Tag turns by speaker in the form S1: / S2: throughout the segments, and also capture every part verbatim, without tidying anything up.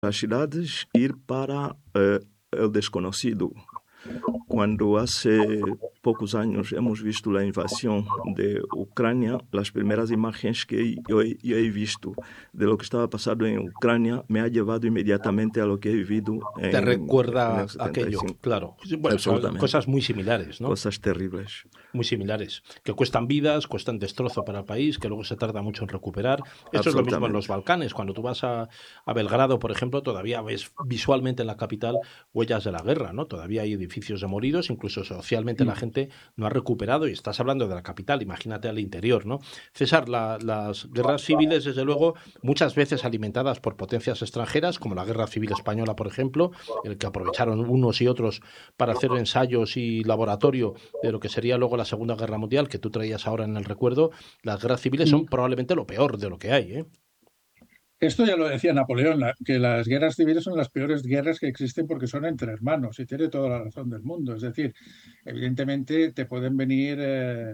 S1: las ciudades ir para eh, el desconocido. Cuando hace pocos años hemos visto la invasión de Ucrania, las primeras imágenes que yo he, yo he visto de lo que estaba pasando en Ucrania me ha llevado inmediatamente a lo que he vivido
S2: Te
S1: en, en
S2: recuerda
S1: el
S2: aquello,
S1: setenta y cinco.
S2: claro. Bueno, son
S1: Absolutamente.
S2: cosas muy similares, ¿no?
S1: Cosas terribles.
S2: Muy similares, que cuestan vidas, cuestan destrozo para el país, que luego se tarda mucho en recuperar. Esto es lo mismo en los
S1: Absolutamente.
S2: Balcanes. Cuando tú vas a, a Belgrado, por ejemplo, todavía ves visualmente en la capital huellas de la guerra, ¿no? Todavía hay edificios demolidos, incluso socialmente la gente no ha recuperado, y estás hablando de la capital, imagínate al interior, ¿no? César, la, las guerras civiles, desde luego, muchas veces alimentadas por potencias extranjeras, como la Guerra Civil Española, por ejemplo, en el que aprovecharon unos y otros para hacer ensayos y laboratorio de lo que sería luego la Segunda Guerra Mundial, que tú traías ahora en el recuerdo. Las guerras civiles son probablemente lo peor de lo que hay, ¿eh?
S3: Esto ya lo decía Napoleón, la, que las guerras civiles son las peores guerras que existen porque son entre hermanos, y tiene toda la razón del mundo. Es decir, evidentemente te pueden venir eh,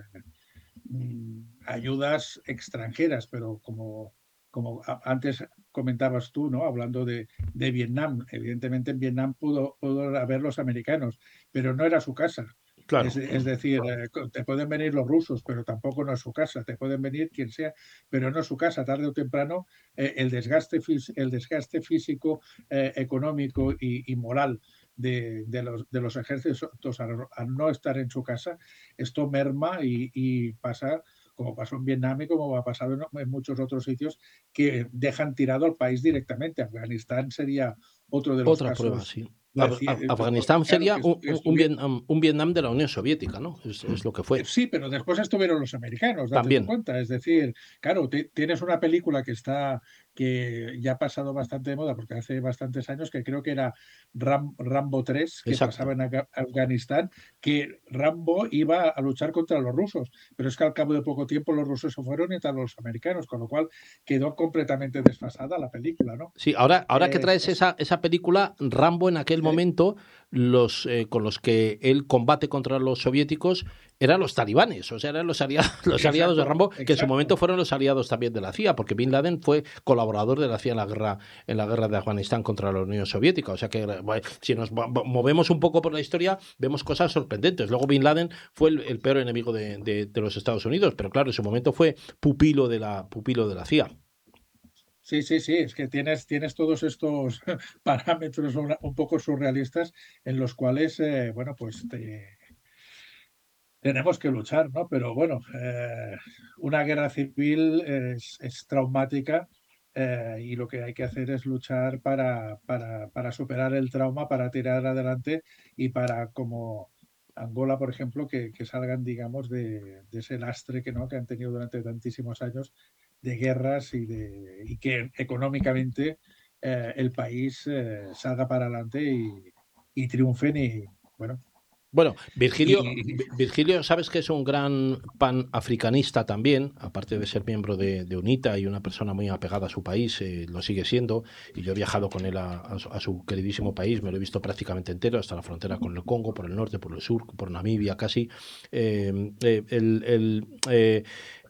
S3: ayudas extranjeras, pero como, como antes comentabas tú, ¿no? Hablando de, de Vietnam, evidentemente en Vietnam pudo, pudo haber los americanos, pero no era su casa.
S2: Claro.
S3: Es, es decir, eh, te pueden venir los rusos, pero tampoco no es su casa. Te pueden venir quien sea, pero no es su casa. Tarde o temprano, eh, el, desgaste el desgaste físico, eh, económico y, y moral de, de, los, de los ejércitos al, al no estar en su casa, esto merma y, y pasa como pasó en Vietnam y como ha pasado en, en muchos otros sitios, que dejan tirado al país directamente. Afganistán sería otro de los
S2: Otra prueba,
S3: casos.
S2: sí. Af
S3: Reci-
S2: Afganistán
S3: claro,
S2: sería
S3: que,
S2: un,
S3: que
S2: un,
S3: estuvi...
S2: Vietnam, un Vietnam de la Unión Soviética, ¿no? Es, es lo que fue.
S3: Sí, pero después estuvieron los americanos, date tu
S2: También.
S3: cuenta. Es decir, claro, tienes una película que está, que ya ha pasado bastante de moda, porque hace bastantes años, que creo que era Ram, Rambo tres, que
S2: Exacto.
S3: pasaba en Af Afganistán, que Rambo iba a luchar contra los rusos, pero es que al cabo de poco tiempo los rusos se fueron y entraron los americanos, con lo cual quedó completamente desfasada la película, ¿no?
S2: Sí, ahora, ahora que
S3: Es,
S2: traes
S3: es,
S2: esa, esa película, Rambo en aquel
S3: ¿eh?
S2: momento, los eh, con los que él combate contra los soviéticos eran los talibanes, o sea, eran los aliados, los aliados de
S3: Exacto,
S2: Rambo, que en su momento
S3: exacto.
S2: fueron los aliados también de la C I A, porque Bin Laden fue colaborador de la C I A en la guerra, en la guerra de Afganistán contra la Unión Soviética. O sea que bueno, si nos movemos un poco por la historia, vemos cosas sorprendentes. Luego Bin Laden fue el, el peor enemigo de, de, de los Estados Unidos, pero claro, en su momento fue pupilo de la, pupilo de la C I A.
S3: Sí, sí, sí, es que tienes, tienes todos estos parámetros un poco surrealistas en los cuales, eh, bueno, pues te, tenemos que luchar, ¿no? Pero bueno, eh, una guerra civil es, es traumática, eh, y lo que hay que hacer es luchar para, para, para superar el trauma, para tirar adelante y para, como Angola, por ejemplo, que, que salgan, digamos, de, de ese lastre que, ¿no? que han tenido durante tantísimos años de guerras y, de, y que económicamente eh, el país eh, salga para adelante y, y triunfen y, bueno,
S2: Bueno, Virgilio,
S3: y,
S2: Virgilio, sabes que es un gran panafricanista también, aparte de ser miembro de, de UNITA y una persona muy apegada a su país, eh, lo sigue siendo, y yo he viajado con él a, a, su, a su queridísimo país, me lo he visto prácticamente entero, hasta la frontera con el Congo, por el norte, por el sur, por Namibia casi. Eh, eh, el, el, eh,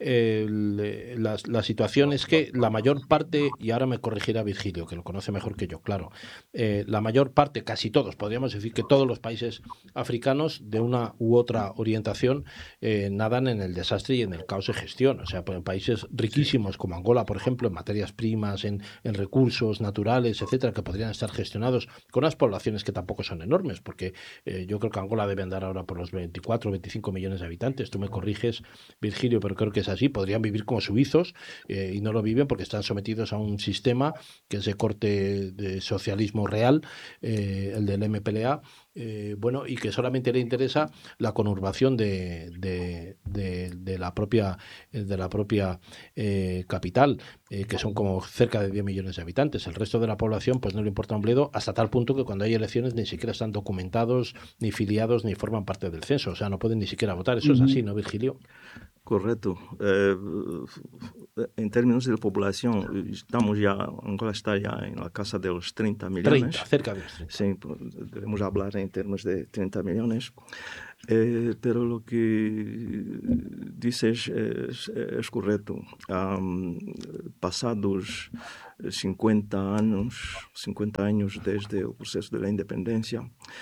S2: el, la, la situación es que la mayor parte, y ahora me corregirá Virgilio, que lo conoce mejor que yo, claro, eh, la mayor parte, casi todos, podríamos decir que todos los países africanos de una u otra orientación eh, nadan en el desastre y en el caos de gestión. O sea, en países riquísimos
S3: sí.
S2: como Angola, por ejemplo, en materias primas, en, en recursos naturales, etcétera, que podrían estar gestionados con unas poblaciones que tampoco son enormes, porque eh, yo creo que Angola debe andar ahora por los veinticuatro o veinticinco millones de habitantes. Tú me corriges, Virgilio, pero creo que es así. Podrían vivir como suizos eh, y no lo viven porque están sometidos a un sistema que es de corte de socialismo real, eh, el del M P L A, eh, bueno, y que solamente le interesa la conurbación de, de, de, de la propia, de la propia eh, capital, eh, que son como cerca de diez millones de habitantes. El resto de la población pues no le importa un bledo, hasta tal punto que cuando hay elecciones ni siquiera están documentados, ni filiados, ni forman parte del censo. O sea, no pueden ni siquiera votar. Eso es así, ¿no, Virgilio?
S1: Correcto. Eh, en términos de población, estamos ya, Angola está ya en la casa de los treinta millones.
S2: treinta, cerca de los treinta.
S1: Sí, debemos hablar en términos de treinta millones. Eh, pero lo que dices es, es correcto. Um, pasados cincuenta años, cincuenta años desde el proceso de la independencia,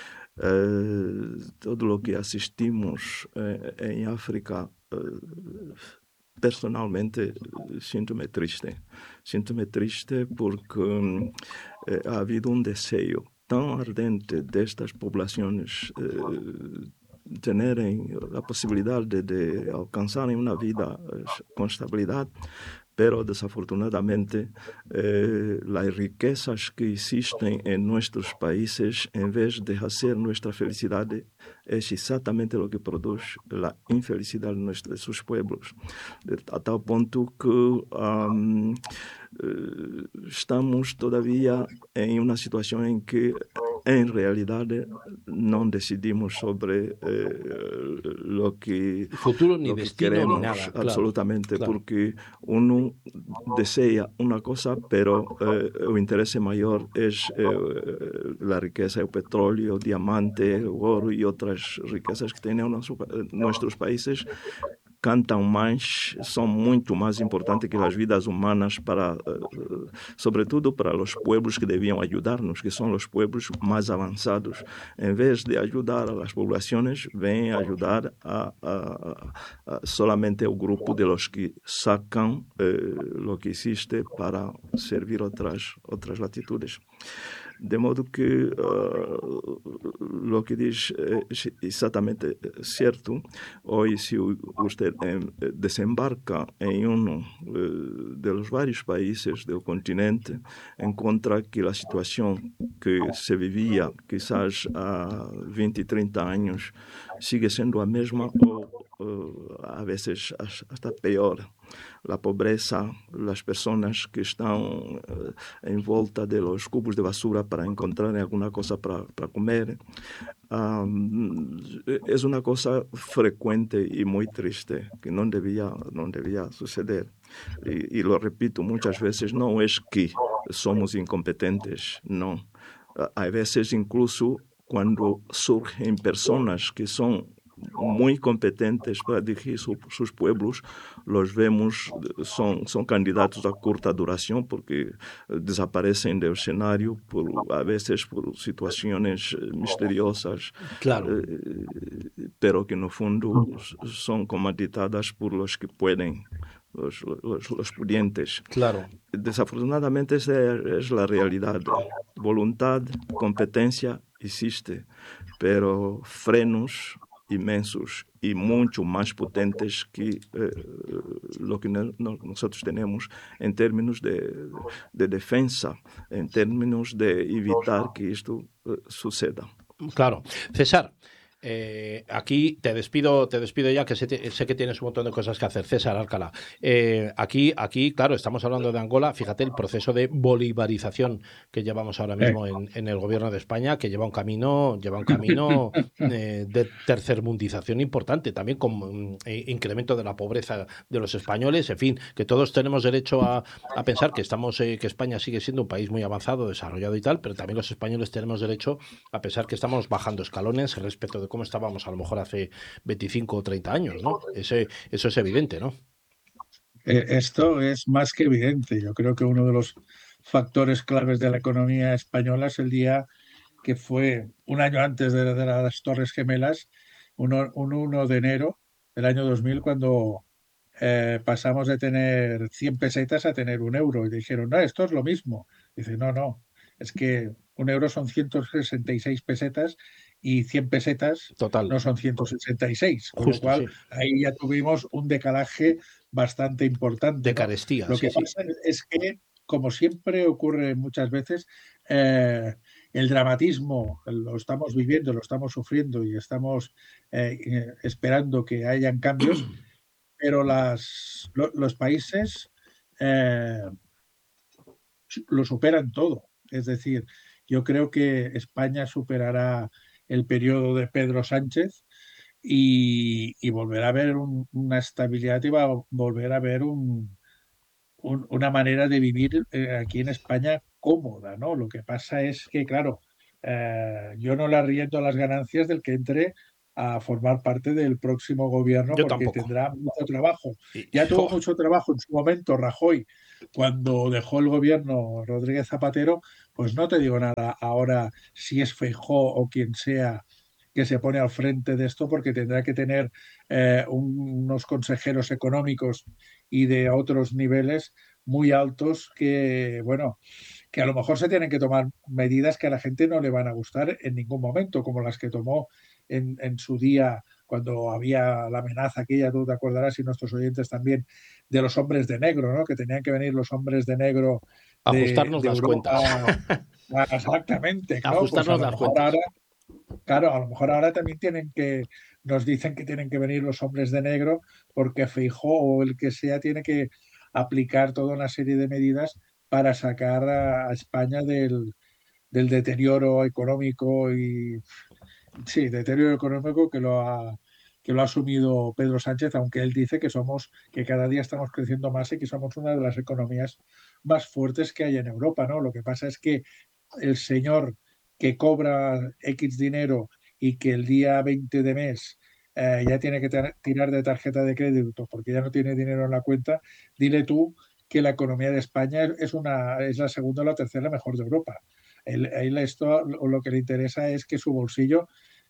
S1: eh, todo lo que asistimos eh, en África, eh, personalmente siento-me triste. Siento-me triste porque eh, ha habido un deseo tan ardente de estas poblaciones eh, tener la posibilidad de, de alcanzar una vida eh, con estabilidad, pero desafortunadamente eh, las riquezas que existen en nuestros países, en vez de hacer nuestra felicidad, es exactamente lo que produce la infelicidad de, nuestros, de sus pueblos, de, a tal punto que um, eh, estamos todavía en una situación en que en realidad no decidimos sobre eh, lo que,
S2: futuro ni
S1: lo que
S2: destino
S1: queremos,
S2: ni nada,
S1: absolutamente,
S2: claro, claro.
S1: porque uno desea una cosa, pero eh, el interés mayor es eh, la riqueza, el petróleo, el diamante, el oro y otras riquezas que tienen nuestros países. Cantam mais, são muito mais importantes que as vidas humanas, para, sobretudo para os pueblos que deviam ajudar-nos, que são os pueblos mais avançados. Em vez de ajudar as populações, vêm ajudar a, a, a, solamente o grupo de los que sacam eh, lo que existe para servir outras, outras latitudes. De modo que uh, lo que diz es exactamente cierto. Hoy, si usted eh, desembarca en uno eh, de los varios países del continente, encuentra que la situación que se vivía quizás a veinte, treinta años sigue siendo la misma o uh, a veces hasta peor. La pobreza, las personas que están uh, en volta de los cubos de basura para encontrar alguna cosa para, para comer, um, es una cosa frecuente y muy triste que no debía, no debía suceder. Y, y lo repito muchas veces, no es que somos incompetentes, no. Hay veces incluso cuando surgen personas que son muy competentes para dirigir su, sus pueblos, los vemos, son, son candidatos a corta duración porque desaparecen del escenario por, a veces por situaciones misteriosas,
S2: claro.
S1: eh, pero que en el fondo son comanditadas por los que pueden, los, los, los pudientes.
S2: Claro.
S1: Desafortunadamente esa es la realidad. Voluntad, competencia existe, pero frenos inmensos y mucho más potentes que eh, lo que no, no, nosotros tenemos en términos de, de defensa, en términos de evitar que esto eh, suceda.
S2: Claro. César, eh, aquí te despido, te despido ya, que sé, sé que tienes un montón de cosas que hacer. César Alcalá. Eh, aquí, aquí, claro, estamos hablando de Angola. Fíjate el proceso de bolivarización que llevamos ahora mismo en, en el gobierno de España, que lleva un camino, lleva un camino eh, de tercermundización importante, también con eh, incremento de la pobreza de los españoles. En fin, que todos tenemos derecho a, a pensar que estamos, eh, que España sigue siendo un país muy avanzado, desarrollado y tal, pero también los españoles tenemos derecho a pensar que estamos bajando escalones respecto de cómo estábamos a lo mejor hace veinticinco o treinta años, ¿no? Ese, eso es evidente, ¿no?
S3: Esto es más que evidente. Yo creo que uno de los factores claves de la economía española es el día que fue un año antes de, de las Torres Gemelas, un, un uno de enero del año dos mil, cuando eh, pasamos de tener cien pesetas a tener un euro. Y dijeron, no, esto es lo mismo. Dice, no, no, es que un euro son ciento sesenta y seis pesetas y cien pesetas
S2: Total.
S3: no son ciento sesenta y seis. Con
S2: Justo,
S3: lo cual,
S2: sí.
S3: ahí ya tuvimos un decalaje bastante importante,
S2: de
S3: ¿no?
S2: carestía.
S3: Lo
S2: Sí,
S3: que
S2: sí.
S3: pasa es que, como siempre ocurre muchas veces, eh, el dramatismo lo estamos viviendo, lo estamos sufriendo y estamos eh, esperando que hayan cambios, pero las, lo, los países eh, lo superan todo. Es decir, yo creo que España superará el periodo de Pedro Sánchez y, y volverá a haber un, una estabilidad y va a volver a haber un, un, una manera de vivir eh, aquí en España cómoda, ¿no? Lo que pasa es que, claro, eh, yo no le arriendo las ganancias del que entre a formar parte del próximo gobierno
S2: Yo
S3: porque
S2: tampoco.
S3: tendrá mucho trabajo.
S2: Y,
S3: Ya tuvo
S2: oh,
S3: mucho trabajo en su momento Rajoy cuando dejó el gobierno Rodríguez Zapatero, pues no te digo nada ahora si es Feijóo o quien sea que se pone al frente de esto porque tendrá que tener eh, un, unos consejeros económicos y de otros niveles muy altos que, bueno, que a lo mejor se tienen que tomar medidas que a la gente no le van a gustar en ningún momento, como las que tomó en, en su día cuando había la amenaza aquella, tú te acordarás y nuestros oyentes también, de los hombres de negro, ¿no? Que tenían que venir los hombres de negro de,
S2: ajustarnos
S3: de
S2: las
S3: Europa.
S2: cuentas.
S3: Ah, exactamente, ¿no? Pues a
S2: Ajustarnos
S3: lo
S2: las
S3: mejor
S2: cuentas.
S3: ahora, claro, a lo mejor ahora también tienen que, nos dicen que tienen que venir los hombres de negro porque Feijóo o el que sea tiene que aplicar toda una serie de medidas para sacar a, a España del, del deterioro económico y sí, deterioro económico que lo ha que lo ha asumido Pedro Sánchez, aunque él dice que somos, que cada día estamos creciendo más y que somos una de las economías más fuertes que hay en Europa, ¿no? Lo que pasa es que el señor que cobra X dinero y que el día veinte de mes eh, ya tiene que tirar de tarjeta de crédito porque ya no tiene dinero en la cuenta, dile tú que la economía de España es, una, es la segunda o la tercera mejor de Europa. Él, él esto lo que le interesa es que su bolsillo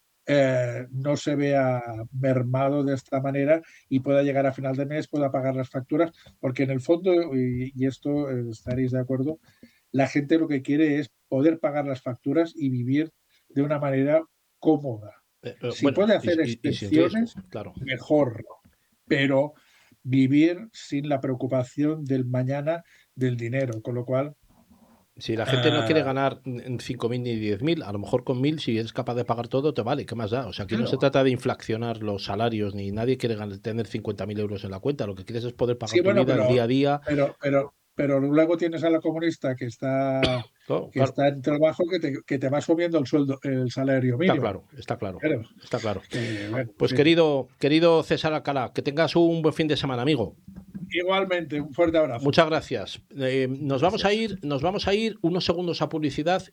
S3: eh, no se vea mermado de esta manera y pueda llegar a final de mes, pueda pagar las facturas, porque en el fondo, y, y esto eh, estaréis de acuerdo, la gente lo que quiere es poder pagar las facturas y vivir de una manera cómoda.
S2: Eh, eh,
S3: Si
S2: bueno,
S3: puede
S2: y,
S3: hacer
S2: y, y sin riesgo,
S3: excepciones,
S2: claro.
S3: mejor, pero vivir sin la preocupación del mañana del dinero, con lo cual
S2: Si la gente no quiere
S3: uh,
S2: ganar cinco mil ni diez mil, a lo mejor con mil, si eres capaz de pagar todo, te vale. ¿Qué más da? O sea, aquí no se
S3: claro,
S2: trata de inflacionar los salarios, ni nadie quiere ganar, tener cincuenta mil euros en la cuenta. Lo que quieres es poder pagar
S3: sí,
S2: tu
S3: bueno,
S2: vida, el día a
S3: pero,
S2: día.
S3: pero, pero, pero luego tienes a la comunista que está,
S2: Claro,
S3: que
S2: claro,
S3: está en trabajo que te, que te va subiendo el sueldo, el salario
S2: está
S3: mínimo.
S2: claro, está claro,
S3: Claro,
S2: está claro.
S3: que, bueno,
S2: Pues
S3: sí.
S2: querido, querido César Alcalá, que tengas un buen fin de semana, amigo.
S3: Igualmente, un fuerte abrazo.
S2: Muchas gracias. Eh, nos vamos a
S3: Gracias.
S2: ir, nos vamos a ir unos segundos a publicidad